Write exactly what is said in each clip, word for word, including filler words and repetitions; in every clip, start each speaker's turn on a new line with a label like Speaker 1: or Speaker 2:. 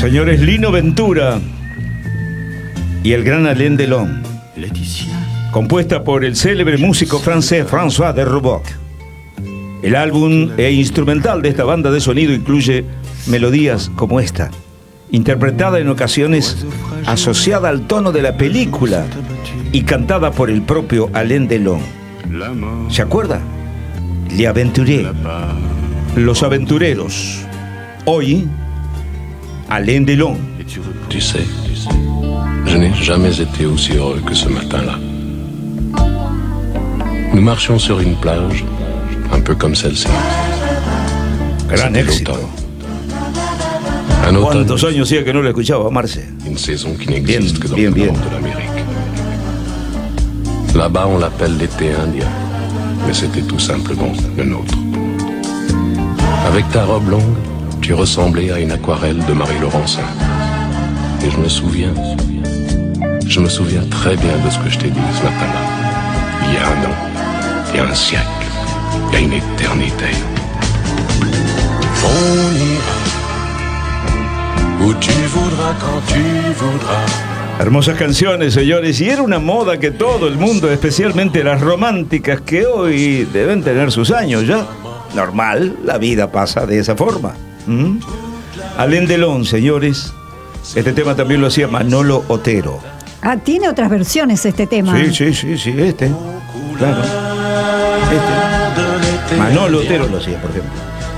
Speaker 1: Señores, Lino Ventura y el gran Alain Delon, compuesta por el célebre músico francés François de Roubaix. El álbum e instrumental de esta banda de sonido incluye melodías como esta, interpretada en ocasiones asociada al tono de la película y cantada por el propio Alain Delon. ¿Se acuerda? Les Aventuriers, Los Aventureros. Hoy, Alain Delon.
Speaker 2: Tu sais, je n'ai jamais été aussi heureux que ce matin-là. Nous marchions sur une plage, un peu comme celle-ci.
Speaker 1: Gran éxito. ¿Cuántos años hacía que no lo escuchaba, Marce?
Speaker 2: Une saison qui n'existe que dans
Speaker 1: bien,
Speaker 2: le
Speaker 1: bien.
Speaker 2: nord de l'Amérique. Là-bas, on l'appelle l'été indien, mais c'était tout simplement le nôtre. Avec ta robe longue, tu ressemblais à une aquarelle de Marie Laurencin. Et je me souviens, je me souviens très bien de ce que je t'ai dit ce matin-là. Il y a un an, il y a un siècle, il y a une éternité. On ira où tu voudras, quand tu voudras.
Speaker 1: Hermosas canciones, señores, y era una moda que todo el mundo, especialmente las románticas, que hoy deben tener sus años ya. Normal, la vida pasa de esa forma. ¿Mm? Alain Delon, señores, este tema también lo hacía Manolo Otero.
Speaker 3: Ah, tiene otras versiones este tema.
Speaker 1: Sí, sí, sí, sí, este, claro, este. Manolo Otero lo hacía, por ejemplo.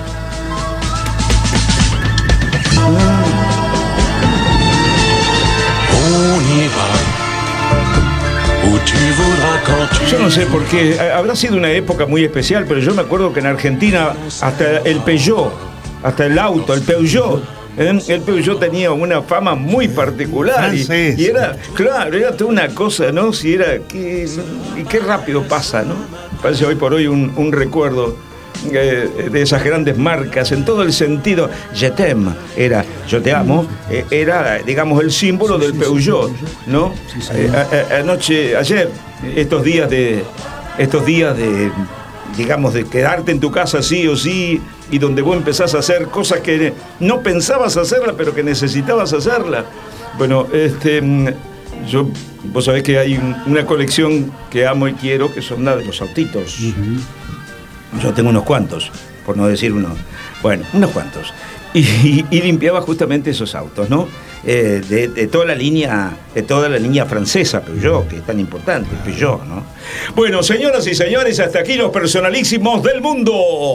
Speaker 1: Yo no sé por qué, habrá sido una época muy especial, pero yo me acuerdo que en Argentina hasta el Peugeot, hasta el auto, el Peugeot, ¿eh? El Peugeot tenía una fama muy particular y, y era, claro, era toda una cosa, ¿no? Si era, qué, y qué rápido pasa, ¿no? Parece hoy por hoy un, un recuerdo eh, de esas grandes marcas en todo el sentido. Je t'aime era yo te amo, eh, era, digamos, el símbolo del Peugeot, ¿no? Eh, a, a, anoche, ayer, estos días de, estos días de, digamos, de quedarte en tu casa sí o sí, y donde vos empezás a hacer cosas que no pensabas hacerlas, pero que necesitabas hacerlas. Bueno, este, yo, vos sabés que hay una colección que amo y quiero, que son la de los autitos. Uh-huh. Yo tengo unos cuantos, por no decir uno. Bueno, unos cuantos. Y, y, y limpiaba justamente esos autos, ¿no? Eh, de, de toda la línea, de toda la línea francesa, Peugeot, que es tan importante, Peugeot, ¿no? Bueno, señoras y señores, hasta aquí los personalísimos del mundo.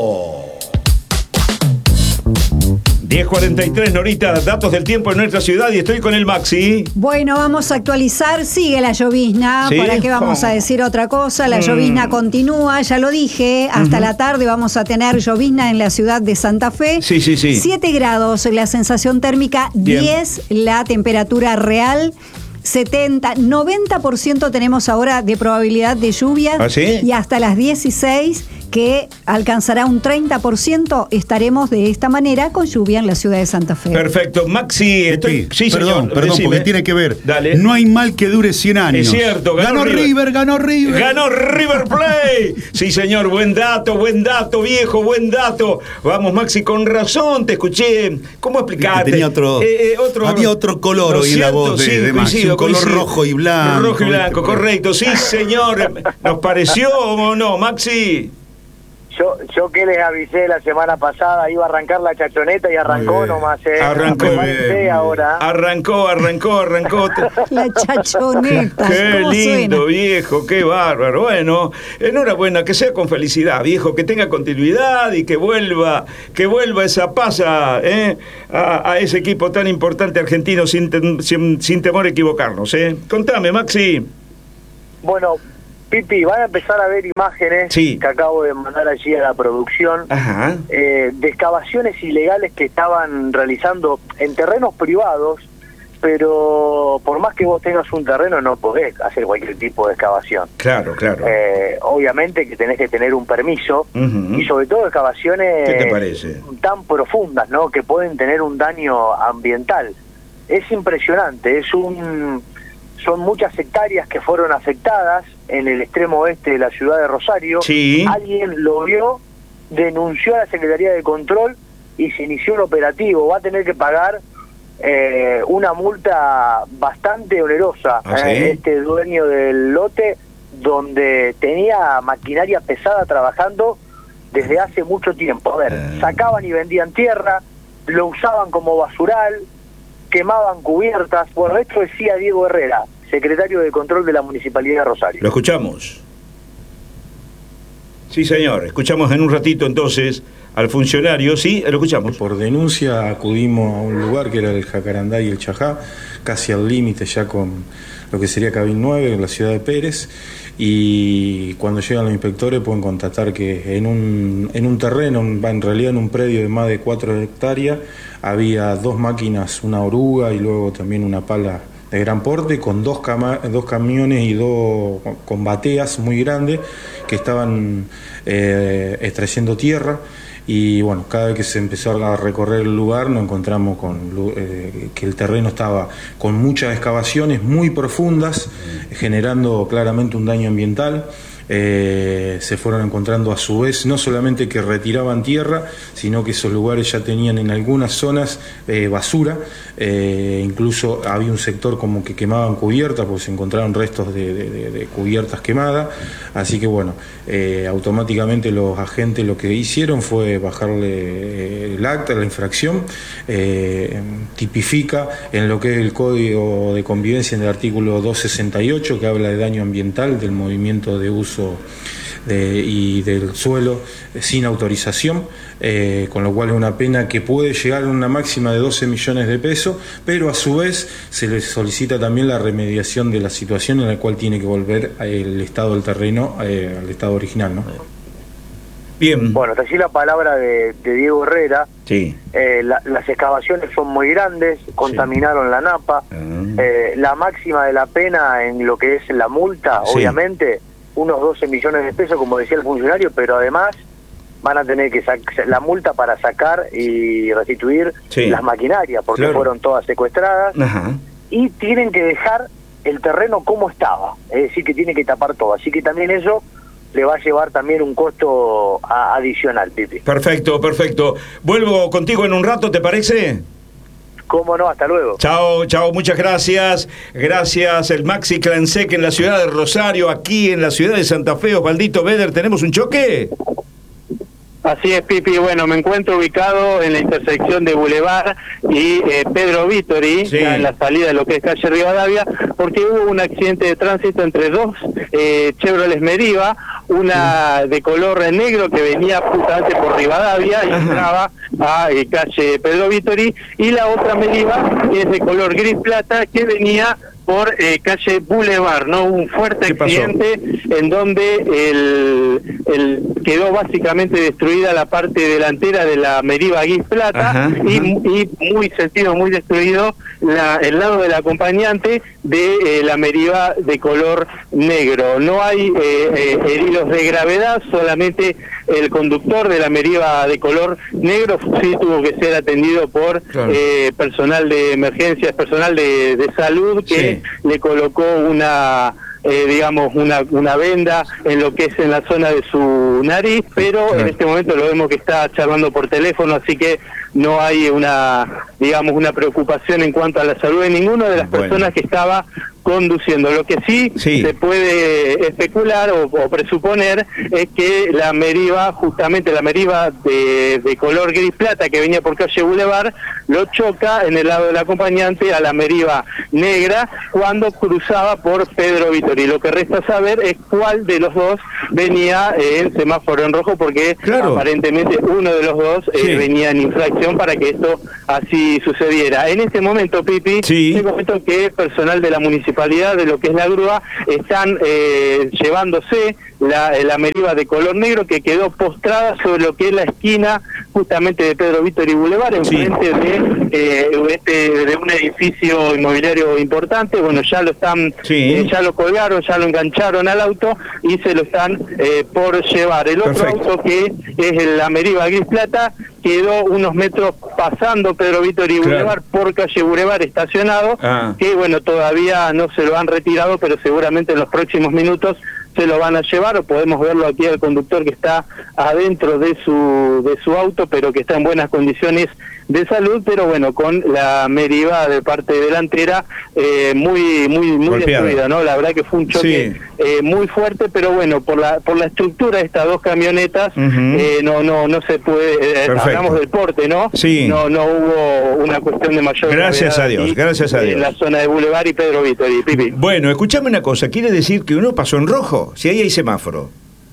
Speaker 1: diez cuarenta y tres, Norita, datos del tiempo en nuestra ciudad, y estoy con el Maxi.
Speaker 3: Bueno, vamos a actualizar, sigue la llovizna,
Speaker 1: ¿Sí?
Speaker 3: ¿Para qué vamos a decir otra cosa? La mm. llovizna continúa, ya lo dije, hasta uh-huh. la tarde vamos a tener llovizna en la ciudad de Santa Fe.
Speaker 1: Sí, sí, sí.
Speaker 3: siete grados la sensación térmica, Bien. diez la temperatura real. setenta, noventa por ciento tenemos ahora de probabilidad de lluvia.
Speaker 1: ¿Ah, sí?
Speaker 3: Y hasta las dieciséis, que alcanzará un treinta por ciento, estaremos de esta manera con lluvia en la ciudad de Santa Fe.
Speaker 1: Perfecto. Maxi, estoy... Sí,
Speaker 4: perdón,
Speaker 1: señor,
Speaker 4: perdón,
Speaker 1: decime.
Speaker 4: porque tiene que ver.
Speaker 1: Dale.
Speaker 4: No hay mal que dure cien años.
Speaker 1: Es cierto.
Speaker 4: Ganó, ganó River. River, ganó River.
Speaker 1: Ganó River Plate. Sí, señor, buen dato, buen dato, viejo, buen dato. Vamos, Maxi, con razón, te escuché. ¿Cómo explicarte?
Speaker 4: Tenía otro,
Speaker 1: eh, eh, otro...
Speaker 4: Había otro color hoy en la voz de,
Speaker 1: sí,
Speaker 4: de Maxi,
Speaker 1: coincido,
Speaker 4: un color
Speaker 1: coincido.
Speaker 4: rojo y blanco.
Speaker 1: Rojo y blanco, correcto. Sí, señor. ¿Nos pareció o no, Maxi?
Speaker 5: Yo, yo que les avisé la semana pasada, iba a arrancar la chachoneta y arrancó nomás. Eh,
Speaker 1: arrancó,
Speaker 5: bien. ahora.
Speaker 1: arrancó, arrancó, arrancó.
Speaker 3: La chachoneta.
Speaker 1: Qué lindo,
Speaker 3: suena?
Speaker 1: Viejo, qué bárbaro. Bueno, enhorabuena, que sea con felicidad, viejo, que tenga continuidad y que vuelva, que vuelva esa paz a, eh, a, a ese equipo tan importante argentino sin, sin, sin temor a equivocarnos. Eh. Contame, Maxi.
Speaker 5: Bueno, Pipi, van a empezar a ver imágenes
Speaker 1: sí.
Speaker 5: que acabo de mandar allí a la producción eh, de excavaciones ilegales que estaban realizando en terrenos privados, pero por más que vos tengas un terreno no podés hacer cualquier tipo de excavación.
Speaker 1: Claro, claro.
Speaker 5: Eh, obviamente que tenés que tener un permiso
Speaker 1: uh-huh.
Speaker 5: y sobre todo excavaciones
Speaker 1: ¿Qué te parece?
Speaker 5: tan profundas, ¿no? Que pueden tener un daño ambiental. Es impresionante, es un... Son muchas hectáreas que fueron afectadas en el extremo oeste de la ciudad de Rosario.
Speaker 1: Sí.
Speaker 5: Alguien lo vio, denunció a la Secretaría de Control y se inició un operativo. Va a tener que pagar eh, una multa bastante onerosa.
Speaker 1: ¿Ah, sí?
Speaker 5: eh, este dueño del lote, donde tenía maquinaria pesada trabajando desde hace mucho tiempo. A ver,
Speaker 1: Eh.
Speaker 5: sacaban y vendían tierra, lo usaban como basural, quemaban cubiertas. Bueno, esto decía Diego Herrera, secretario de Control de la Municipalidad de Rosario.
Speaker 1: Lo escuchamos. Sí, señor. Escuchamos en un ratito entonces al funcionario. Sí, lo escuchamos.
Speaker 6: Por denuncia acudimos a un lugar que era el Jacarandá y el Chajá, casi al límite ya con lo que sería Cabin nueve, en la ciudad de Pérez, y cuando llegan los inspectores pueden constatar que en un, en un terreno, en realidad en un predio de más de cuatro hectáreas, había dos máquinas, una oruga y luego también una pala de gran porte, con dos, cama, dos camiones y dos con bateas muy grandes que estaban eh, extrayendo tierra. Y bueno, cada vez que se empezó a recorrer el lugar nos encontramos con eh, que el terreno estaba con muchas excavaciones muy profundas, generando claramente un daño ambiental. Eh, se fueron encontrando a su vez no solamente que retiraban tierra, sino que esos lugares ya tenían en algunas zonas eh, basura, eh, incluso había un sector como que quemaban cubiertas porque se encontraron restos de, de, de, de cubiertas quemadas. Así que bueno, eh, automáticamente los agentes lo que hicieron fue bajarle el acta, la infracción, eh, tipifica en lo que es el Código de Convivencia en el artículo doscientos sesenta y ocho, que habla de daño ambiental, del movimiento de uso De, y del suelo sin autorización, eh, con lo cual es una pena que puede llegar a una máxima de doce millones de pesos, pero a su vez se le solicita también la remediación de la situación en la cual tiene que volver el estado del terreno eh, al estado original, ¿no?
Speaker 1: Bien.
Speaker 5: Bueno, te allí la palabra de, de Diego Herrera.
Speaker 1: Sí.
Speaker 5: Eh, la, las excavaciones son muy grandes, contaminaron sí. la napa. Uh-huh. eh, la máxima de la pena en lo que es la multa, sí. obviamente, unos doce millones de pesos, como decía el funcionario, pero además van a tener que sacar la multa para sacar y restituir sí. las maquinarias, porque claro. fueron todas secuestradas. Uh-huh. Y tienen que dejar el terreno como estaba, es decir, que tienen que tapar todo. Así que también eso le va a llevar también un costo a, adicional, Pipi.
Speaker 1: Perfecto, perfecto. Vuelvo contigo en un rato, ¿te parece?
Speaker 5: Cómo no, hasta luego.
Speaker 1: Chao, chao, muchas gracias. Gracias, el Maxi Clansec en la ciudad de Rosario, aquí en la ciudad de Santa Fe. Osvaldito Beder, ¿tenemos un choque?
Speaker 7: Así es, Pipi. Bueno, me encuentro ubicado en la intersección de Boulevard y eh, Pedro Vítori, sí. en la salida de lo que es calle Rivadavia, porque hubo un accidente de tránsito entre dos eh, Chevrolet Meriva, una de color negro que venía justamente por Rivadavia y Ajá. entraba a eh, calle Pedro Vítori, y la otra Meriva que es de color gris plata que venía por eh, calle Boulevard, ¿no? Un fuerte accidente en donde el, el quedó básicamente destruida la parte delantera de la Meriva gris plata. Ajá, ajá. Y, y muy sentido, muy destruido la, el lado del acompañante de eh, la Meriva de color negro. No hay eh, eh, heridos de gravedad, solamente el conductor de la Meriva de color negro sí tuvo que ser atendido por claro. eh, personal de emergencias, personal de, de salud que sí. le colocó una eh, digamos una una venda en lo que es en la zona de su nariz, pero claro. en este momento lo vemos que está charlando por teléfono, así que no hay una digamos una preocupación en cuanto a la salud de ninguna de las bueno. personas que estaba conduciendo. Lo que sí, sí. se puede especular o, o presuponer es que la Meriva, justamente la Meriva de, de color gris plata que venía por calle Boulevard, lo choca en el lado del acompañante a la Meriva negra cuando cruzaba por Pedro Vítori. Lo que resta saber es cuál de los dos venía eh, en semáforo en rojo, porque claro. aparentemente uno de los dos eh, sí. venía en infracción para que esto así sucediera. En este momento, Pipi, sí. te comento que personal de la municipalidad de lo que es la grúa están eh, llevándose la, la Meriva de color negro que quedó postrada sobre lo que es la esquina justamente de Pedro Vítori Boulevard, enfrente sí. de, eh, este, de un edificio inmobiliario importante. Bueno, ya lo están, sí. eh, ya lo colgaron, ya lo engancharon al auto y se lo están eh, por llevar. El otro Perfecto. auto, que es la Meriva gris plata, quedó unos metros pasando Pedro Vítori claro. Boulevard por calle Boulevard estacionado, ah. que bueno, todavía no se lo han retirado, pero seguramente en los próximos minutos se lo van a llevar, o podemos verlo aquí al conductor que está adentro de su de su auto, pero que está en buenas condiciones de salud, pero bueno, con la Meriva de parte delantera eh, muy muy muy destruida, ¿no? La verdad que fue un choque sí. eh, muy fuerte, pero bueno, por la por la estructura de estas dos camionetas, uh-huh. eh, no no no se puede, eh, hablamos del porte, ¿no?
Speaker 1: Sí.
Speaker 7: No no hubo una cuestión de mayor
Speaker 1: gracias a Dios, gracias a Dios.
Speaker 7: En la zona de Boulevard y Pedro Vittori, Pipi.
Speaker 1: Bueno, escúchame una cosa, quiere decir que uno pasó en rojo, si ahí hay semáforo.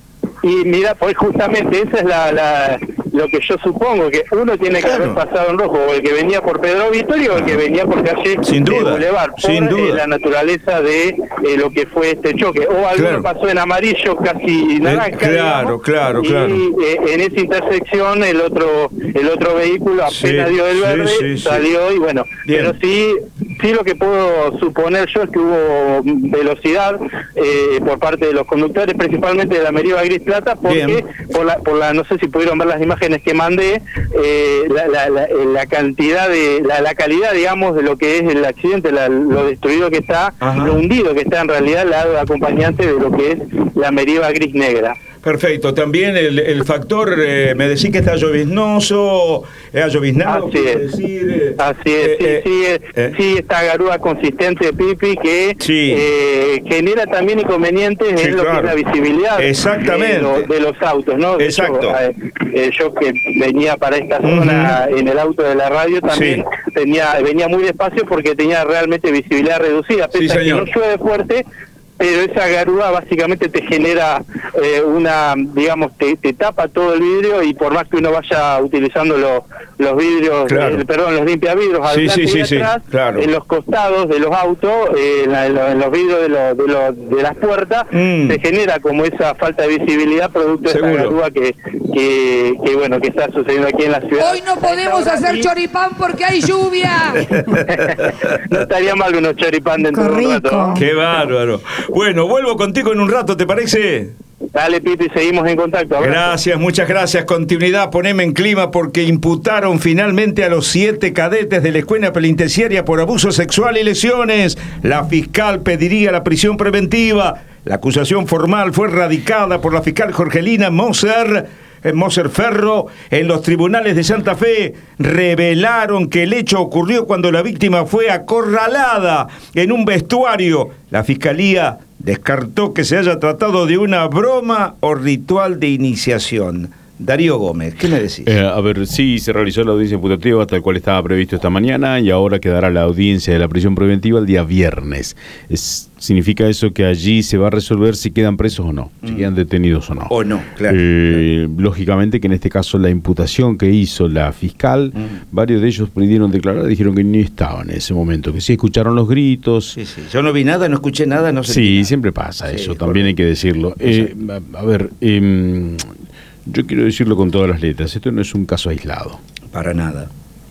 Speaker 7: Y mira, pues justamente esa es la, la lo que yo supongo, que uno tiene claro. que haber pasado en rojo, o el que venía por Pedro Vittori o el que venía por calle
Speaker 1: sin duda,
Speaker 7: Boulevard, por
Speaker 1: sin duda.
Speaker 7: Eh, la naturaleza de eh, lo que fue este choque. O alguno claro. pasó en amarillo, casi naranja.
Speaker 1: Eh, claro,
Speaker 7: digamos,
Speaker 1: claro,
Speaker 7: y,
Speaker 1: claro.
Speaker 7: Y eh, en esa intersección el otro el otro vehículo apenas sí, dio el verde, sí, sí, salió sí. y bueno, bien. Pero sí, sí lo que puedo suponer yo es que hubo velocidad eh, por parte de los conductores, principalmente de la Meriva Gris Plata, porque bien. por la, por la no sé si pudieron ver las imágenes que mandé, eh, la, la, la, la cantidad de, la, la calidad, digamos, de lo que es el accidente, la, lo destruido que está, Ajá. lo hundido que está en realidad el lado acompañante de lo que es la Meriva Gris Negra.
Speaker 1: Perfecto, también el, el factor, eh, me decís que está lloviznoso, eh, ha lloviznado.
Speaker 7: Así es, decir, eh, así es, eh, sí, eh, sí, eh, eh. sí, esta garúa consistente, Pipi, que
Speaker 1: sí.
Speaker 7: eh, genera también inconvenientes sí, en lo claro. que es la visibilidad
Speaker 1: Exactamente.
Speaker 7: De, lo, de los autos, ¿no? De
Speaker 1: Exacto.
Speaker 7: Hecho, eh, yo que venía para esta zona uh-huh. en el auto de la radio también sí. tenía venía muy despacio porque tenía realmente visibilidad reducida, pese
Speaker 1: sí,
Speaker 7: a que no llueve fuerte, pero esa garúa básicamente te genera eh, una, digamos, te, te tapa todo el vidrio y por más que uno vaya utilizando los los vidrios, claro. eh, perdón, los limpiavidrios
Speaker 1: sí,
Speaker 7: adelante
Speaker 1: sí,
Speaker 7: y
Speaker 1: sí,
Speaker 7: atrás,
Speaker 1: sí, claro.
Speaker 7: en los costados de los autos, eh, en, la, en, los, en los vidrios de, los, de, los, de las puertas, mm. se genera como esa falta de visibilidad producto de
Speaker 1: Seguro.
Speaker 7: esa garúa que, que, que, bueno, que está sucediendo aquí en la ciudad.
Speaker 8: Hoy no podemos hacer y... choripán porque hay lluvia.
Speaker 7: No estaría mal unos choripán dentro de un rato.
Speaker 1: Qué bárbaro. Bueno, vuelvo contigo en un rato, ¿te parece?
Speaker 7: Dale, Pipi, seguimos en contacto. Abrazo.
Speaker 1: Gracias, muchas gracias. Continuidad, poneme en clima porque imputaron finalmente a los siete cadetes de la escuela penitenciaria por abuso sexual y lesiones. La fiscal pediría la prisión preventiva. La acusación formal fue radicada por la fiscal Jorgelina Moser. Moser Ferro, en los tribunales de Santa Fe, revelaron que el hecho ocurrió cuando la víctima fue acorralada en un vestuario. La fiscalía descartó que se haya tratado de una broma o ritual de iniciación. Darío Gómez, ¿qué me decís?
Speaker 9: Eh, a ver, sí, se realizó la audiencia imputativa tal cual estaba previsto esta mañana y ahora quedará la audiencia de la prisión preventiva el día viernes. Es, significa eso que allí se va a resolver si quedan presos o no, mm. si quedan detenidos o no.
Speaker 1: O no, claro,
Speaker 9: eh,
Speaker 1: claro.
Speaker 9: Lógicamente que en este caso la imputación que hizo la fiscal, mm. varios de ellos pidieron declarar, dijeron que ni estaban en ese momento, que sí escucharon los gritos.
Speaker 1: Sí, sí. Yo no vi nada, no escuché nada, no sé.
Speaker 9: Sí,
Speaker 1: nada.
Speaker 9: Siempre pasa
Speaker 1: sí,
Speaker 9: eso, también hay que decirlo. Eh, a, a ver, eh, yo quiero decirlo con todas las letras, esto no es un caso aislado.
Speaker 1: Para nada.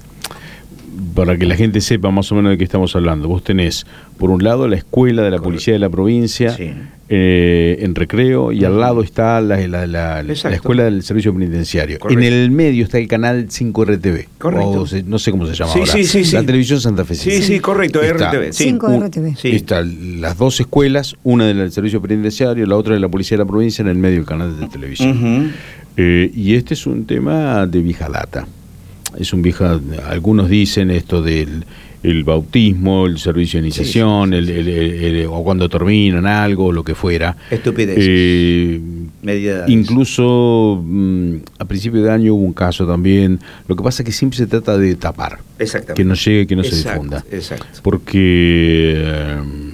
Speaker 9: Para que la gente sepa más o menos de qué estamos hablando. Vos tenés, por un lado, la escuela de la Correcto. Policía de la provincia, sí. eh, en Recreo, y uh-huh. al lado está la, la, la, la escuela del servicio penitenciario. Correcto. En el medio está el canal cinco R T V. Correcto. O se, no sé cómo se llama
Speaker 1: sí,
Speaker 9: ahora.
Speaker 1: Sí, sí, sí.
Speaker 9: La televisión santafesina.
Speaker 1: Sí, sí, correcto,
Speaker 9: está,
Speaker 1: R T V. Sí.
Speaker 3: cinco R T V.
Speaker 9: Sí. Están las dos escuelas, una del servicio penitenciario, la otra de la Policía de la provincia, en el medio del canal de televisión. Uh-huh. Eh, y este es un tema de vieja data. Es un vieja, algunos dicen esto del el bautismo, el servicio de iniciación, sí, sí, sí, el, el, el, el, o cuando terminan algo, o lo que fuera.
Speaker 1: Estupidez.
Speaker 9: Eh, incluso mmm, a principio de año hubo un caso también. Lo que pasa es que siempre se trata de tapar.
Speaker 1: Exactamente.
Speaker 9: Que no llegue, que no
Speaker 1: exacto,
Speaker 9: se difunda.
Speaker 1: Exacto.
Speaker 9: Porque eh,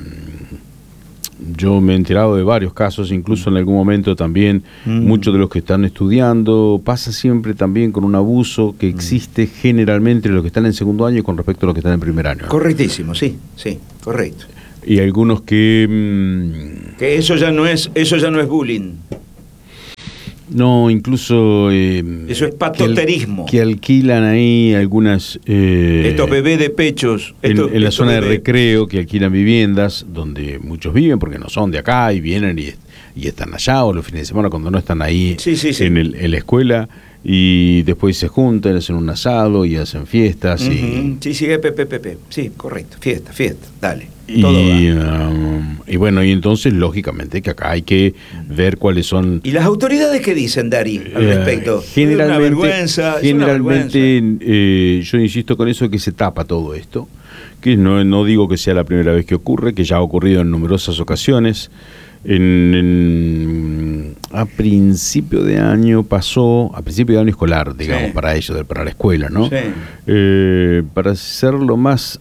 Speaker 9: yo me he enterado de varios casos, incluso en algún momento también, mm. muchos de los que están estudiando, pasa siempre también con un abuso que existe mm. generalmente en los que están en segundo año con respecto a los que están en primer año.
Speaker 1: Correctísimo, sí, sí, correcto.
Speaker 9: Y algunos que... Mmm,
Speaker 1: que eso ya no es, eso ya no es bullying.
Speaker 9: No, incluso... Eh,
Speaker 1: eso es patoterismo.
Speaker 9: Que, al, que alquilan ahí algunas... Eh,
Speaker 1: estos bebés de pechos. Estos,
Speaker 9: en, en la zona
Speaker 1: bebés.
Speaker 9: de Recreo, que alquilan viviendas donde muchos viven porque no son de acá y vienen y, y están allá, o los fines de semana cuando no están ahí
Speaker 1: sí, sí, sí.
Speaker 9: En, el, en la escuela, y después se juntan, hacen un asado y hacen fiestas. Uh-huh. y
Speaker 1: Sí, sí, pepe, pepe. Sí, correcto. Fiesta, fiesta. Dale.
Speaker 9: Y, um, y bueno, y entonces, lógicamente, que acá hay que ver cuáles son...
Speaker 1: ¿Y las autoridades qué dicen, Dari, al
Speaker 9: eh,
Speaker 1: respecto?
Speaker 9: Generalmente,
Speaker 1: es una vergüenza,
Speaker 9: generalmente
Speaker 1: es una vergüenza.
Speaker 9: Eh, yo insisto con eso, que se tapa todo esto, que no, no digo que sea la primera vez que ocurre, que ya ha ocurrido en numerosas ocasiones. En, en, a principio de año pasó, a principio de año escolar, digamos, sí. para ellos, para la escuela, ¿no? Sí. Eh, para ser lo más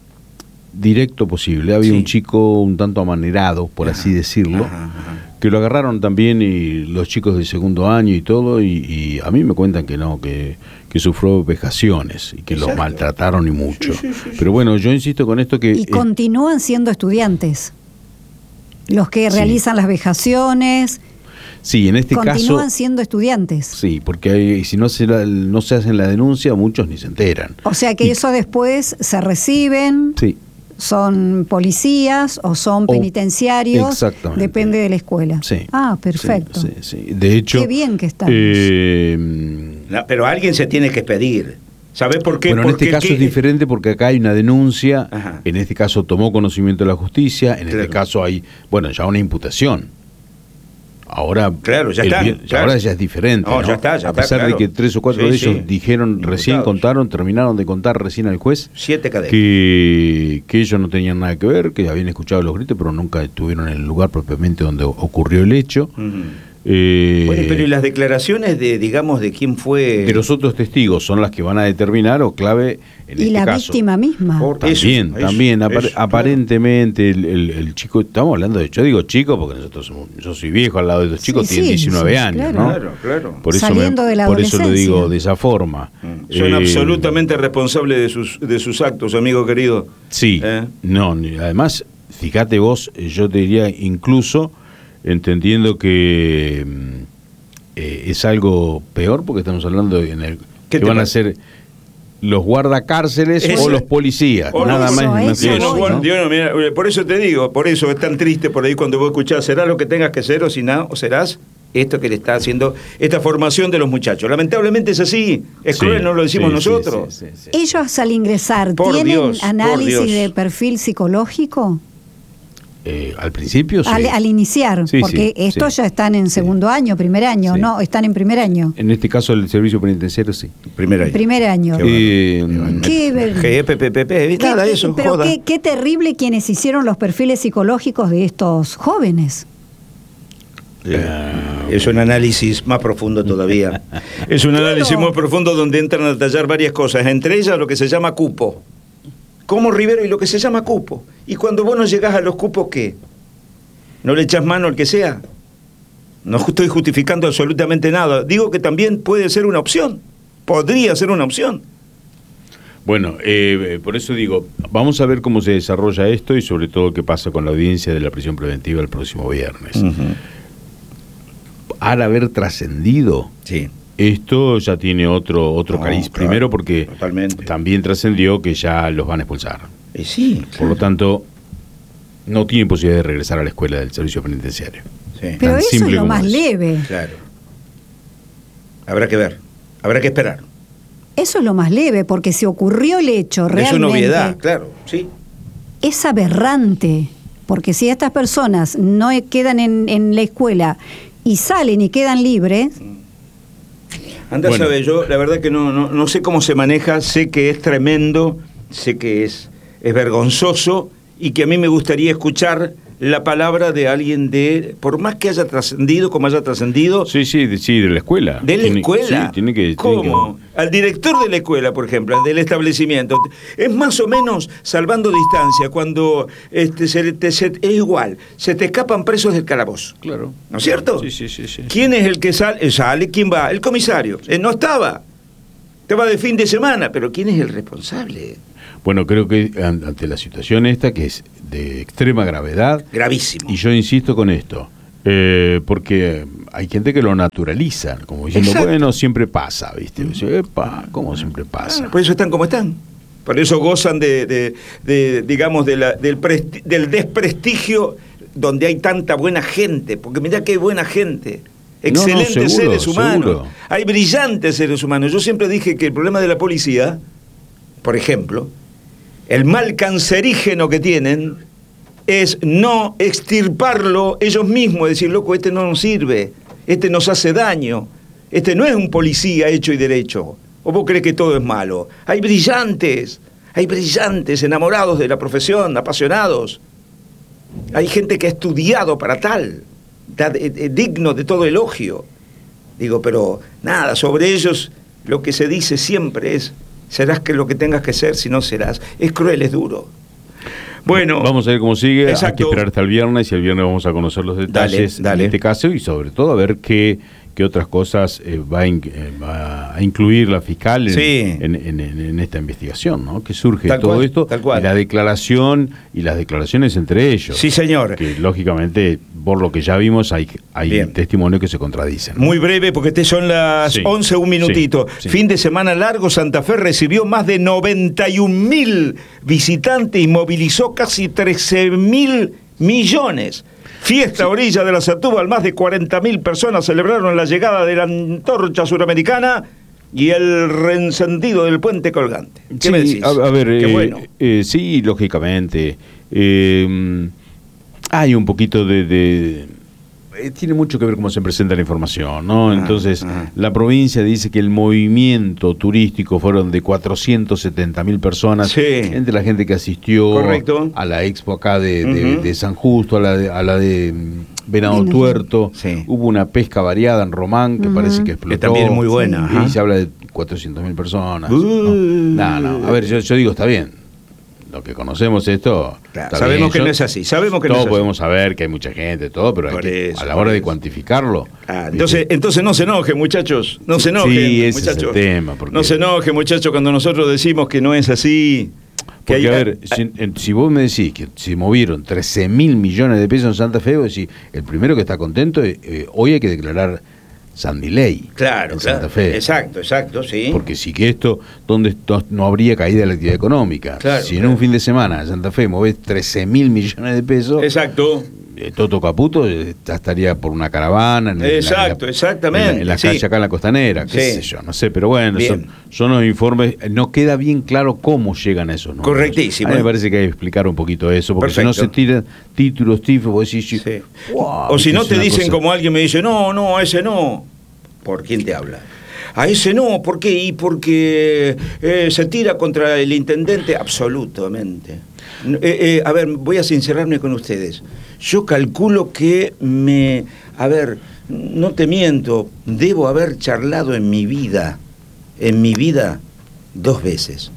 Speaker 9: directo posible, había sí. un chico un tanto amanerado, por ajá, así decirlo, ajá, ajá. que lo agarraron también y los chicos de segundo año y todo, y, y a mí me cuentan que no, que, que sufrió vejaciones y que Exacto. los maltrataron y mucho. Sí, sí, sí, Pero bueno, yo insisto con esto que...
Speaker 3: Y eh, continúan siendo estudiantes. Los que realizan sí. las vejaciones.
Speaker 9: Sí, en este
Speaker 3: continúan
Speaker 9: caso.
Speaker 3: Continúan siendo estudiantes.
Speaker 9: Sí, porque hay, si no se, la, no se hacen la denuncia, muchos ni se enteran.
Speaker 3: O sea que y, eso después se reciben.
Speaker 9: Sí.
Speaker 3: Son policías o son penitenciarios.
Speaker 9: Oh, exactamente.
Speaker 3: Depende de la escuela.
Speaker 9: Sí.
Speaker 3: Ah, perfecto.
Speaker 9: Sí, sí, sí. De hecho.
Speaker 3: Qué bien que estamos.
Speaker 9: Eh,
Speaker 1: no, pero alguien se tiene que pedir. ¿Sabes por qué?
Speaker 9: Bueno,
Speaker 1: porque
Speaker 9: en este caso
Speaker 1: ¿qué?
Speaker 9: es diferente porque acá hay una denuncia, Ajá. en este caso tomó conocimiento de la justicia, en claro. este caso hay, bueno, ya una imputación. Ahora,
Speaker 1: claro, ya, está,
Speaker 9: bien,
Speaker 1: claro.
Speaker 9: ahora ya es diferente.
Speaker 1: No,
Speaker 9: ¿no?
Speaker 1: ya está, ya
Speaker 9: A pesar
Speaker 1: está, claro.
Speaker 9: de que tres o cuatro
Speaker 1: sí,
Speaker 9: de ellos
Speaker 1: sí.
Speaker 9: dijeron,
Speaker 1: Imputados.
Speaker 9: recién contaron, terminaron de contar recién al juez,
Speaker 1: siete cadenas.
Speaker 9: Que, que ellos no tenían nada que ver, que habían escuchado los gritos, pero nunca estuvieron en el lugar propiamente donde ocurrió el hecho.
Speaker 1: Uh-huh.
Speaker 9: Eh,
Speaker 1: bueno, pero ¿y las declaraciones de, digamos, de quién fue?
Speaker 9: De los otros testigos son las que van a determinar o clave en
Speaker 3: y
Speaker 9: este
Speaker 3: la
Speaker 9: caso.
Speaker 3: Víctima misma.
Speaker 9: Por, también, eso, también. Eso, apar, eso, aparentemente el, el, el chico, estamos hablando de, yo digo chico porque nosotros somos, yo soy viejo al lado de estos chicos, sí, tienen sí, diecinueve sí, años,
Speaker 3: claro.
Speaker 9: ¿no?
Speaker 1: Claro, claro.
Speaker 9: Por eso
Speaker 3: Saliendo
Speaker 9: me,
Speaker 3: de la
Speaker 9: por eso lo digo de esa forma.
Speaker 1: Mm. Son eh, absolutamente responsables de sus, de sus actos, amigo querido.
Speaker 9: Sí, ¿Eh? no, además, fíjate vos, yo te diría incluso, entendiendo que eh, es algo peor porque estamos hablando en el que van parece? a ser los guardacárceles Ese, o los policías, o nada
Speaker 3: eso,
Speaker 9: más.
Speaker 3: Eso,
Speaker 1: Dios,
Speaker 3: eso,
Speaker 1: ¿no? Dios, no, mira, por eso te digo, por eso es tan triste por ahí cuando vos escuchás, será lo que tengas que ser o si no, o serás esto que le está haciendo esta formación de los muchachos. Lamentablemente es así, es sí, cruel, no lo decimos sí, nosotros.
Speaker 3: Sí, sí, sí, sí. Ellos al ingresar, por ¿tienen Dios, análisis de perfil psicológico?
Speaker 9: Eh, al principio sí.
Speaker 3: Al, al iniciar, sí, porque sí, estos sí. ya están en segundo sí. año, primer año, sí. ¿no? Están en primer año.
Speaker 9: En este caso el servicio penitenciario sí.
Speaker 1: Primer año.
Speaker 3: Primer año.
Speaker 1: Qué
Speaker 3: bueno. Qué,
Speaker 1: qué P P P P, nada
Speaker 3: qué,
Speaker 1: eso,
Speaker 3: Pero
Speaker 1: joda.
Speaker 3: qué, qué terrible quienes hicieron los perfiles psicológicos de estos jóvenes.
Speaker 1: Eh, es un análisis más profundo todavía. Es un análisis muy profundo donde entran a detallar varias cosas, entre ellas lo que se llama cupo. Como Rivero y lo que se llama cupo. Y cuando vos no llegás a los cupos, ¿qué? ¿No le echás mano al que sea? No estoy justificando absolutamente nada. Digo que también puede ser una opción. Podría ser una opción.
Speaker 9: Bueno, eh, por eso digo, vamos a ver cómo se desarrolla esto y sobre todo qué pasa con la audiencia de la prisión preventiva el próximo viernes. Uh-huh. Al haber trascendido,
Speaker 1: sí.
Speaker 9: esto ya tiene otro, otro
Speaker 1: no,
Speaker 9: cariz.
Speaker 1: Claro,
Speaker 9: Primero porque
Speaker 1: totalmente.
Speaker 9: También trascendió que ya los van a expulsar.
Speaker 1: Eh, sí, claro.
Speaker 9: Por lo tanto, no tienen posibilidad de regresar a la escuela del servicio penitenciario.
Speaker 3: Sí. Pero eso es lo más es. leve.
Speaker 1: Claro. Habrá que ver, habrá que esperar.
Speaker 3: Eso es lo más leve, porque si ocurrió el hecho realmente...
Speaker 1: Es una obviedad, claro, sí.
Speaker 3: Es aberrante, porque si estas personas no quedan en, en la escuela y salen y quedan libres...
Speaker 1: Anda, bueno. sabe, yo la verdad que no, no, no sé cómo se maneja, sé que es tremendo, sé que es, es vergonzoso y que a mí me gustaría escuchar la palabra de alguien de, por más que haya trascendido, como haya trascendido...
Speaker 9: Sí, sí, de, sí, de la escuela.
Speaker 1: ¿De la
Speaker 9: tiene,
Speaker 1: escuela?
Speaker 9: Sí, tiene que...
Speaker 1: ¿Cómo?
Speaker 9: Tiene que...
Speaker 1: Al director de la escuela, por ejemplo, al del establecimiento. Es más o menos salvando distancia, cuando este, se te, se, es igual, se te escapan presos del calabozo.
Speaker 9: Claro.
Speaker 1: ¿No es cierto?
Speaker 9: Sí, sí, sí. sí.
Speaker 1: ¿Quién es el que sale? Sale, ¿quién va? El comisario. Él no estaba. Estaba de fin de semana, pero ¿quién es el responsable?
Speaker 9: Bueno, creo que ante la situación esta, que es de extrema gravedad...
Speaker 1: Gravísimo.
Speaker 9: Y yo insisto con esto, eh, porque hay gente que lo naturaliza, como diciendo, Exacto. bueno, siempre pasa, ¿viste? Dice, epa, ¿cómo siempre pasa?
Speaker 1: Ah, por eso están como están. Por eso gozan de, de, de digamos, de la, del, presti- del desprestigio donde hay tanta buena gente, porque mirá que hay buena gente. Excelentes no, no, seguro, seres humanos. Seguro. Hay brillantes seres humanos. Yo siempre dije que el problema de la policía, por ejemplo, el mal cancerígeno que tienen es no extirparlo ellos mismos, decir, loco, este no nos sirve, este nos hace daño, este no es un policía hecho y derecho. ¿O vos crees que todo es malo? Hay brillantes, hay brillantes, enamorados de la profesión, apasionados. Hay gente que ha estudiado para tal, da, eh, eh, digno de todo elogio. Digo, pero nada, sobre ellos lo que se dice siempre es, serás que lo que tengas que ser, si no serás. Es cruel, es duro. Bueno,
Speaker 9: vamos a ver cómo sigue.
Speaker 1: Exacto.
Speaker 9: Hay que esperar hasta el viernes y el viernes vamos a conocer los detalles
Speaker 1: dale, dale.
Speaker 9: de este caso y sobre todo a ver qué, qué otras cosas eh, va, a in, eh, va a incluir la fiscal en,
Speaker 1: sí.
Speaker 9: en, en, en, en esta investigación, ¿no? Que surge
Speaker 1: tal
Speaker 9: todo
Speaker 1: cual,
Speaker 9: esto
Speaker 1: tal cual.
Speaker 9: y la declaración y las declaraciones entre ellos.
Speaker 1: Sí, señor.
Speaker 9: Que lógicamente, por lo que ya vimos, hay, hay testimonios que se contradicen, ¿no?
Speaker 1: Muy breve, porque este son las
Speaker 9: sí,
Speaker 1: once, un minutito.
Speaker 9: Sí, sí.
Speaker 1: Fin de semana largo, Santa Fe recibió más de noventa y un mil visitantes y movilizó casi trece mil millones. Fiesta a orilla de la Setúbal, más de cuarenta mil personas celebraron la llegada de la antorcha suramericana y el reencendido del puente colgante. ¿Qué
Speaker 9: sí,
Speaker 1: me decís?
Speaker 9: A, a ver,
Speaker 1: Qué
Speaker 9: eh,
Speaker 1: bueno.
Speaker 9: eh, sí, lógicamente. Eh, hay un poquito de... de eh, tiene mucho que ver cómo se presenta la información, ¿no?
Speaker 1: Ah,
Speaker 9: Entonces,
Speaker 1: ah.
Speaker 9: la provincia dice que el movimiento turístico fueron de cuatrocientos setenta mil personas,
Speaker 1: sí.
Speaker 9: entre la gente que asistió
Speaker 1: Correcto.
Speaker 9: a la expo acá de, de,
Speaker 1: Uh-huh.
Speaker 9: de San Justo, a la de, a la de Venado
Speaker 3: Bien,
Speaker 9: Tuerto.
Speaker 1: sí.
Speaker 9: Hubo una pesca variada en Román que
Speaker 3: Uh-huh.
Speaker 9: parece que explotó.
Speaker 1: Que también es muy buena,
Speaker 9: Sí.
Speaker 1: ajá.
Speaker 9: Y se habla de cuatrocientas mil personas.
Speaker 1: Uh.
Speaker 9: No, no, no. A ver, yo, yo digo, está bien. Lo que conocemos esto,
Speaker 1: Claro, sabemos
Speaker 9: bien.
Speaker 1: que
Speaker 9: Yo-
Speaker 1: no es así, sabemos que no
Speaker 9: todos
Speaker 1: es así.
Speaker 9: podemos saber que hay mucha gente, todo, pero hay
Speaker 1: Por
Speaker 9: que-
Speaker 1: eso,
Speaker 9: a la
Speaker 1: por
Speaker 9: hora de
Speaker 1: eso.
Speaker 9: cuantificarlo.
Speaker 1: Ah, entonces, entonces no se enojen, muchachos. No se enojen,
Speaker 9: sí, ese
Speaker 1: muchachos.
Speaker 9: es el tema. Porque,
Speaker 1: No se enojen, muchachos, cuando nosotros decimos que no es así. Que
Speaker 9: porque,
Speaker 1: hay-
Speaker 9: a ver, si, en- si vos me decís que se movieron trece mil millones de pesos en Santa Fe, vos decís, el primero que está contento, eh, eh, hoy hay que declarar Sandiley
Speaker 1: Claro,
Speaker 9: en
Speaker 1: claro.
Speaker 9: Santa Fe.
Speaker 1: Exacto, exacto, sí.
Speaker 9: Porque si que esto, donde esto no habría caída de la actividad económica.
Speaker 1: Claro,
Speaker 9: si en
Speaker 1: claro.
Speaker 9: un fin de semana en Santa Fe movés trece mil millones de pesos,
Speaker 1: Exacto.
Speaker 9: eh, Toto Caputo eh, ya estaría por una caravana. En,
Speaker 1: Exacto,
Speaker 9: en la,
Speaker 1: exactamente,
Speaker 9: En la, en la
Speaker 1: sí.
Speaker 9: calle acá en la costanera, qué
Speaker 1: Sí.
Speaker 9: sé yo, no sé, pero bueno,
Speaker 1: Bien.
Speaker 9: son, son los informes. No queda bien claro cómo llegan a esos números.
Speaker 1: Correctísimo.
Speaker 9: A mí me parece que hay que explicar un poquito eso, porque si no se
Speaker 1: Perfecto.
Speaker 9: tiran títulos, tifos, vos decís,
Speaker 1: Sí.
Speaker 9: wow,
Speaker 1: O si no
Speaker 9: es
Speaker 1: te
Speaker 9: una
Speaker 1: dicen
Speaker 9: cosa-
Speaker 1: como alguien me dice, no, no, a ese no. ¿Por quién te habla? A ese no, ¿por qué? Y porque eh, se tira contra el intendente, absolutamente. Eh, eh, a ver, voy a sincerarme con ustedes. Yo calculo que me... A ver, no te miento, debo haber charlado en mi vida, en mi vida, dos veces.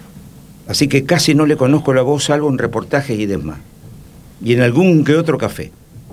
Speaker 1: Así que casi no le conozco la voz, salvo en reportajes y demás. Y en algún que otro café.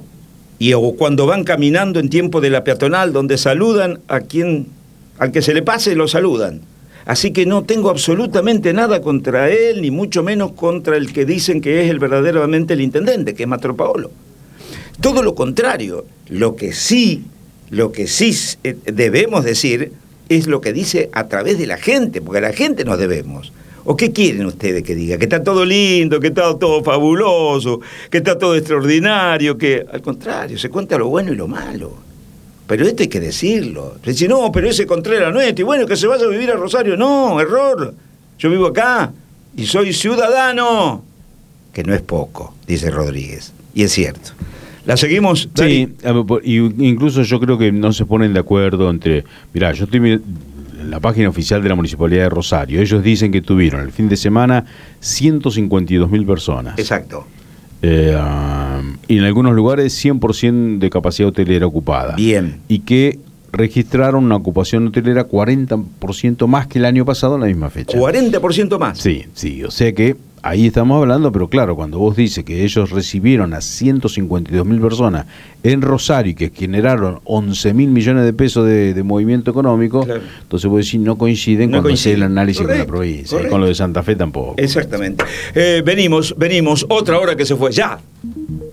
Speaker 1: Y o cuando van caminando en tiempo de la peatonal, donde saludan a quien, al que se le pase, lo saludan. Así que no tengo absolutamente nada contra él, ni mucho menos contra el que dicen que es el verdaderamente el intendente, que es Mastro Paolo. Todo lo contrario, lo que sí, lo que sí eh, debemos decir es lo que dice a través de la gente, porque a la gente nos debemos. ¿O qué quieren ustedes que diga? Que está todo lindo, que está todo fabuloso, que está todo extraordinario, que al contrario, se cuenta lo bueno y lo malo. Pero esto hay que decirlo. Si no, pero ese Contreras no es, y bueno, que se vaya a vivir a Rosario. No, error. Yo vivo acá y soy ciudadano, que no es poco, dice Rodríguez. Y es cierto. La seguimos, Dani?
Speaker 9: Sí, a ver, por- y incluso yo creo que no se ponen de acuerdo entre... Mirá, yo estoy mi- en la página oficial de la Municipalidad de Rosario. Ellos dicen que tuvieron el fin de semana ciento cincuenta y dos mil personas.
Speaker 1: Exacto.
Speaker 9: Eh, um, y en algunos lugares cien por ciento de capacidad hotelera ocupada.
Speaker 1: Bien.
Speaker 9: Y que registraron una ocupación hotelera cuarenta por ciento más que el año pasado en la misma fecha.
Speaker 1: cuarenta por ciento más.
Speaker 9: Sí, sí, o sea que ahí estamos hablando, pero claro, cuando vos dices que ellos recibieron a ciento cincuenta y dos mil personas en Rosario y que generaron once mil millones de pesos de, de movimiento económico,
Speaker 1: Claro.
Speaker 9: entonces vos decís no coinciden
Speaker 1: No
Speaker 9: cuando hace
Speaker 1: coinciden.
Speaker 9: el análisis
Speaker 1: Correcto,
Speaker 9: con la provincia, y
Speaker 1: correcto.
Speaker 9: con lo de Santa Fe tampoco.
Speaker 1: Exactamente. Eh, venimos, venimos, otra hora que se fue. Ya.